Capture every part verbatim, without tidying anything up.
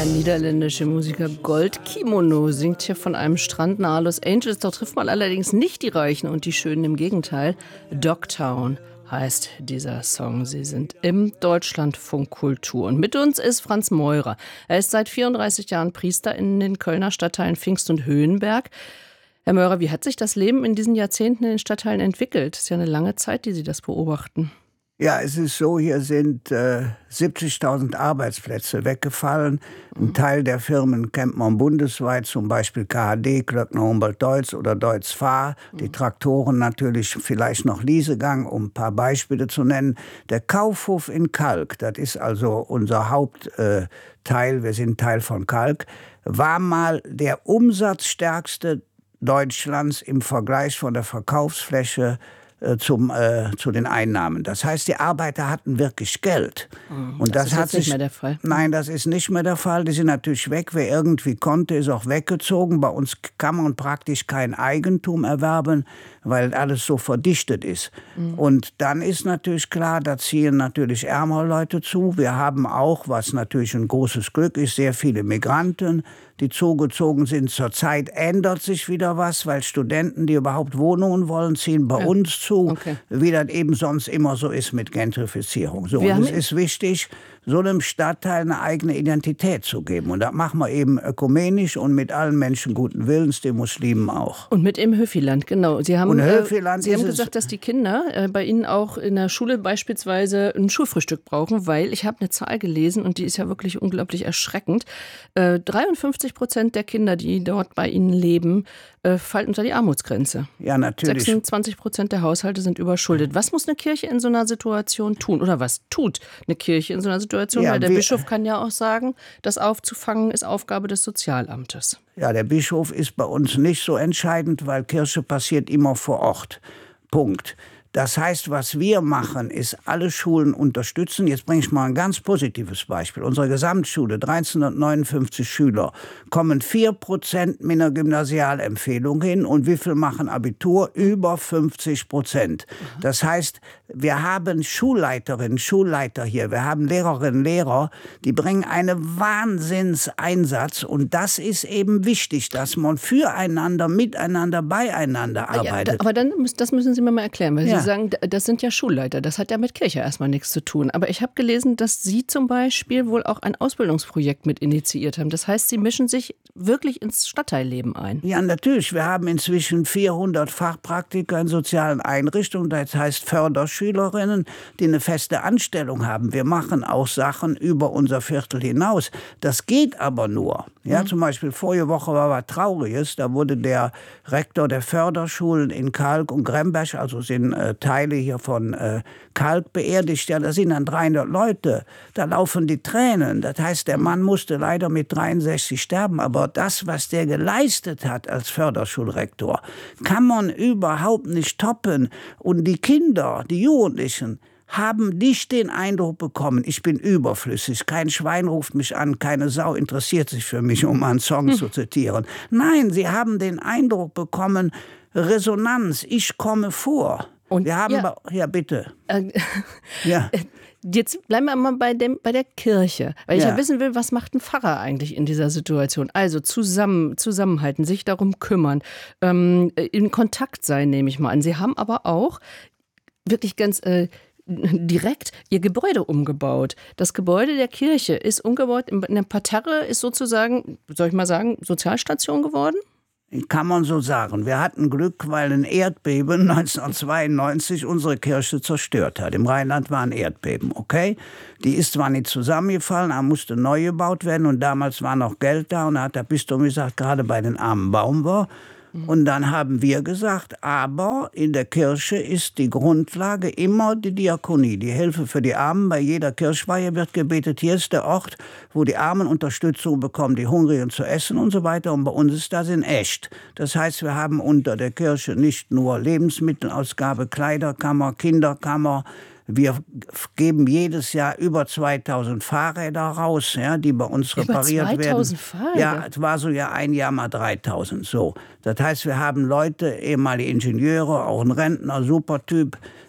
niederländische Musiker Gold Kimono singt hier von einem Strand nahe Los Angeles. Dort trifft man allerdings nicht die Reichen und die Schönen, im Gegenteil. Dogtown heißt dieser Song. Sie sind im Deutschlandfunk Kultur. Und mit uns ist Franz Meurer. Er ist seit vierunddreißig Jahren Priester in den Kölner Stadtteilen Pfingst und Höhenberg. Herr Meurer, wie hat sich das Leben in diesen Jahrzehnten in den Stadtteilen entwickelt? Das ist ja eine lange Zeit, die Sie das beobachten. Ja, es ist so, hier sind äh, siebzigtausend Arbeitsplätze weggefallen. Ein Teil der Firmen kennt man bundesweit, zum Beispiel K H D, Klöckner Humboldt Deutz oder Deutz Fahr. Die Traktoren natürlich, vielleicht noch Liesegang, um ein paar Beispiele zu nennen. Der Kaufhof in Kalk, das ist also unser Hauptteil, äh, wir sind Teil von Kalk, war mal der umsatzstärkste Deutschlands im Vergleich von der Verkaufsfläche Zum, äh, zu den Einnahmen. Das heißt, die Arbeiter hatten wirklich Geld. Mhm, und das, das ist hat jetzt sich, nicht mehr der Fall. Nein, das ist nicht mehr der Fall. Die sind natürlich weg. Wer irgendwie konnte, ist auch weggezogen. Bei uns kann man praktisch kein Eigentum erwerben, weil alles so verdichtet ist. Mhm. Und dann ist natürlich klar, da ziehen natürlich ärmere Leute zu. Wir haben auch, was natürlich ein großes Glück ist, sehr viele Migranten, die zugezogen sind. Zurzeit ändert sich wieder was, weil Studenten, die überhaupt Wohnungen wollen, ziehen bei ja. uns zu, okay. wie das eben sonst immer so ist mit Gentrifizierung. So, und es ist wichtig, so einem Stadtteil eine eigene Identität zu geben. Und das machen wir eben ökumenisch und mit allen Menschen guten Willens, den Muslimen auch. Und mit im Höfiland, genau. Sie haben, und Höfiland äh, Sie haben gesagt, dass die Kinder äh, bei Ihnen auch in der Schule beispielsweise ein Schulfrühstück brauchen, weil ich habe eine Zahl gelesen und die ist ja wirklich unglaublich erschreckend. Äh, dreiundfünfzig Prozent der Kinder, die dort bei Ihnen leben, äh, fallen unter die Armutsgrenze. Ja, natürlich. sechsundzwanzig Prozent der Haushalte sind überschuldet. Was muss eine Kirche in so einer Situation tun? Oder was tut eine Kirche in so einer Situation? Ja, weil der wir, Bischof kann ja auch sagen, das aufzufangen ist Aufgabe des Sozialamtes. Ja, der Bischof ist bei uns nicht so entscheidend, weil Kirche passiert immer vor Ort. Punkt. Das heißt, was wir machen, ist alle Schulen unterstützen. Jetzt bringe ich mal ein ganz positives Beispiel. Unsere Gesamtschule, dreizehnhundertneunundfünfzig Schüler, kommen vier Prozent mit einer Gymnasialempfehlung hin. Und wie viel machen Abitur? Über fünfzig Prozent. Das heißt, wir haben Schulleiterinnen, Schulleiter hier, wir haben Lehrerinnen, Lehrer, die bringen einen Wahnsinnseinsatz. Und das ist eben wichtig, dass man füreinander, miteinander, beieinander arbeitet. Ja, aber dann, das müssen Sie mir mal erklären, weil ja. Sie sagen, das sind ja Schulleiter, das hat ja mit Kirche erstmal nichts zu tun. Aber ich habe gelesen, dass Sie zum Beispiel wohl auch ein Ausbildungsprojekt mit initiiert haben. Das heißt, Sie mischen sich wirklich ins Stadtteilleben ein. Ja, natürlich. Wir haben inzwischen vierhundert Fachpraktiker in sozialen Einrichtungen, das heißt Förderschülerinnen, die eine feste Anstellung haben. Wir machen auch Sachen über unser Viertel hinaus. Das geht aber nur. Ja, mhm. Zum Beispiel vorige Woche war was Trauriges. Da wurde der Rektor der Förderschulen in Kalk und Gremberg, also sind äh, Teile hier von äh, Kalk, beerdigt. Ja, da sind dann dreihundert Leute. Da laufen die Tränen. Das heißt, der Mann musste leider mit dreiundsechzig sterben. Aber das, was der geleistet hat als Förderschulrektor, kann man überhaupt nicht toppen. Und die Kinder, die Jugendlichen, haben nicht den Eindruck bekommen, ich bin überflüssig, kein Schwein ruft mich an, keine Sau interessiert sich für mich, um einen Song hm. zu zitieren. Nein, sie haben den Eindruck bekommen, Resonanz, ich komme vor. Und wir haben, ja, bei, ja bitte. Äh, ja. Jetzt bleiben wir mal bei, dem, bei der Kirche, weil ich ja. ja wissen will, was macht ein Pfarrer eigentlich in dieser Situation? Also zusammen, zusammenhalten, sich darum kümmern, ähm, in Kontakt sein, nehme ich mal an. Sie haben aber auch wirklich ganz äh, direkt ihr Gebäude umgebaut. Das Gebäude der Kirche ist umgebaut, in der Parterre ist sozusagen, soll ich mal sagen, Sozialstation geworden? Kann man so sagen. Wir hatten Glück, weil ein Erdbeben neunzehnhundertzweiundneunzig unsere Kirche zerstört hat. Im Rheinland war ein Erdbeben, okay? Die ist zwar nicht zusammengefallen, aber musste neu gebaut werden. Und damals war noch Geld da und da hat der Bistum gesagt, gerade bei den Armen bauen wir. Und dann haben wir gesagt, aber in der Kirche ist die Grundlage immer die Diakonie, die Hilfe für die Armen. Bei jeder Kirchweihe wird gebetet, hier ist der Ort, wo die Armen Unterstützung bekommen, die Hungrigen zu essen und so weiter. Und bei uns ist das in echt. Das heißt, wir haben unter der Kirche nicht nur Lebensmittelausgabe, Kleiderkammer, Kinderkammer. Wir geben jedes Jahr über zweitausend Fahrräder raus, ja, die bei uns repariert werden. zweitausend Fahrräder? Ja, es war so ja ein Jahr mal dreitausend. So. Das heißt, wir haben Leute, ehemalige Ingenieure, auch ein Rentner, super Typ,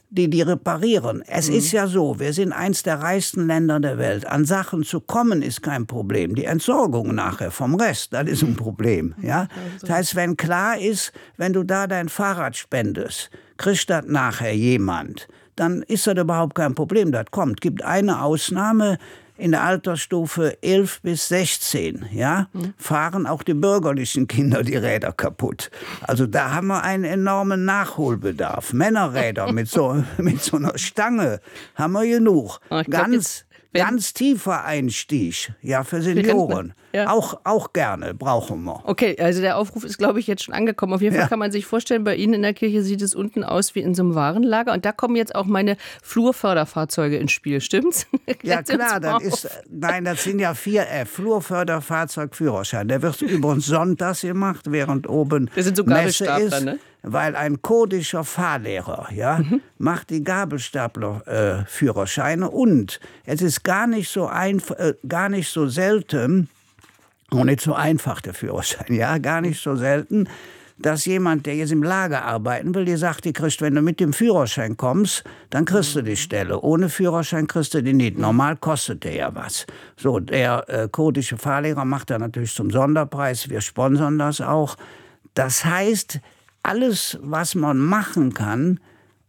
die die reparieren. Es mhm. ist ja so, wir sind eins der reichsten Länder der Welt. An Sachen zu kommen ist kein Problem. Die Entsorgung nachher vom Rest, das ist ein Problem. Ja? Das heißt, wenn klar ist, wenn du da dein Fahrrad spendest, kriegt das nachher jemand, dann ist das überhaupt kein Problem. Das kommt. Gibt eine Ausnahme. In der Altersstufe elf bis sechzehn, ja, mhm. fahren auch die bürgerlichen Kinder die Räder kaputt. Also da haben wir einen enormen Nachholbedarf. Männerräder mit so, mit so einer Stange haben wir genug. Oh, ganz, ganz tiefer Einstieg, ja, für Senioren. Ja. Auch, auch gerne, brauchen wir. Okay, also der Aufruf ist, glaube ich, jetzt schon angekommen. Auf jeden Fall ja. kann man sich vorstellen, bei Ihnen in der Kirche sieht es unten aus wie in so einem Warenlager. Und da kommen jetzt auch meine Flurförderfahrzeuge ins Spiel, stimmt's? Ja klar, das ist, nein, das sind ja vier F, Flurförderfahrzeugführerschein. Der wird übrigens sonntags gemacht, während oben das sind so Messe ist. Gabelstapler, ne? Weil ein kurdischer Fahrlehrer ja, mhm. macht die Gabelstapler-Führerscheine. Äh, und es ist gar nicht so, einf- äh, gar nicht so selten, und nicht so einfach der Führerschein, ja, gar nicht so selten, dass jemand, der jetzt im Lager arbeiten will, dir sagt, die kriegst, wenn du mit dem Führerschein kommst, dann kriegst du die Stelle. Ohne Führerschein kriegst du die nicht. Normal kostet der ja was. So, der äh, kurdische Fahrlehrer macht er natürlich zum Sonderpreis. Wir sponsern das auch. Das heißt, alles, was man machen kann,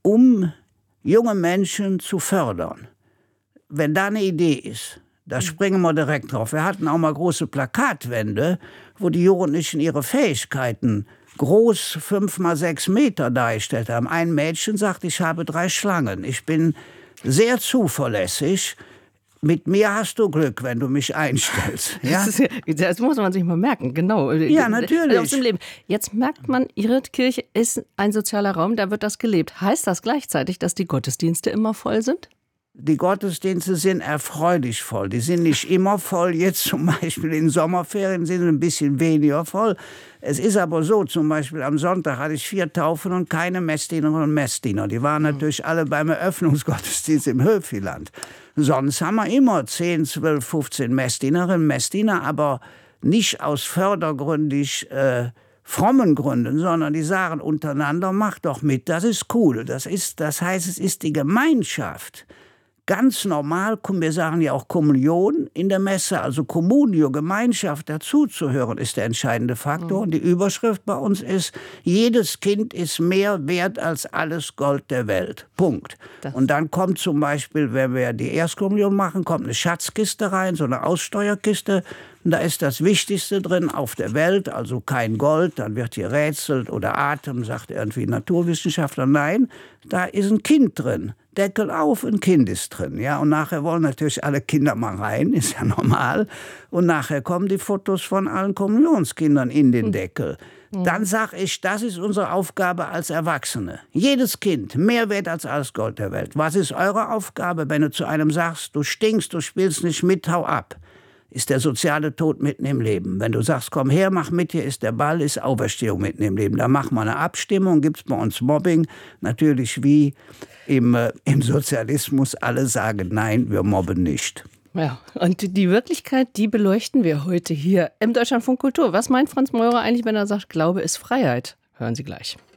um junge Menschen zu fördern, wenn da eine Idee ist, da springen wir direkt drauf. Wir hatten auch mal große Plakatwände, wo die Jugendlichen ihre Fähigkeiten groß fünf mal sechs Meter dargestellt haben. Ein Mädchen sagt, ich habe drei Schlangen. Ich bin sehr zuverlässig. Mit mir hast du Glück, wenn du mich einstellst. Ja? Das, ist, das muss man sich mal merken, genau. Ja, natürlich. Aus dem Leben. Jetzt merkt man, Ihre Kirche ist ein sozialer Raum, da wird das gelebt. Heißt das gleichzeitig, dass die Gottesdienste immer voll sind? Die Gottesdienste sind erfreulich voll. Die sind nicht immer voll. Jetzt zum Beispiel in Sommerferien sind sie ein bisschen weniger voll. Es ist aber so, zum Beispiel am Sonntag hatte ich vier Taufen und keine Messdienerinnen und Messdiener. Die waren natürlich alle beim Eröffnungsgottesdienst im Höfiland. Sonst haben wir immer zehn, zwölf, fünfzehn Messdienerinnen und Messdiener, aber nicht aus fördergründig äh, frommen Gründen, sondern die sagen untereinander, mach doch mit, das ist cool. Das ist, das heißt, es ist die Gemeinschaft. Ganz normal, wir sagen ja auch Kommunion in der Messe, also Communio, Gemeinschaft, dazuzuhören, ist der entscheidende Faktor. Mhm. Und die Überschrift bei uns ist, jedes Kind ist mehr wert als alles Gold der Welt. Punkt. Das. Und dann kommt zum Beispiel, wenn wir die Erstkommunion machen, kommt eine Schatzkiste rein, so eine Aussteuerkiste. Und da ist das Wichtigste drin auf der Welt, also kein Gold, dann wird hier rätselt oder Atem, sagt irgendwie Naturwissenschaftler. Nein, da ist ein Kind drin. Deckel auf, ein Kind ist drin. Ja? Und nachher wollen natürlich alle Kinder mal rein, ist ja normal. Und nachher kommen die Fotos von allen Kommunionskindern in den Deckel. Dann sage ich, das ist unsere Aufgabe als Erwachsene. Jedes Kind, mehr wert als alles Gold der Welt. Was ist eure Aufgabe, wenn du zu einem sagst, du stinkst, du spielst nicht mit, hau ab? Ist der soziale Tod mitten im Leben. Wenn du sagst, komm her, mach mit, hier ist der Ball, ist Auferstehung mitten im Leben. Da machen wir eine Abstimmung, gibt es bei uns Mobbing. Natürlich wie im, äh, im Sozialismus, alle sagen, nein, wir mobben nicht. Ja, und die Wirklichkeit, die beleuchten wir heute hier im Deutschlandfunk Kultur. Was meint Franz Meurer eigentlich, wenn er sagt, Glaube ist Freiheit? Hören Sie gleich.